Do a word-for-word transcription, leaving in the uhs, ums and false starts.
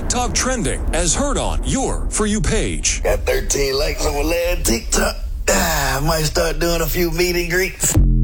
TikTok trending as heard on your For You page. Got thirteen likes on my last TikTok. Ah, I might start doing a few meet and greets.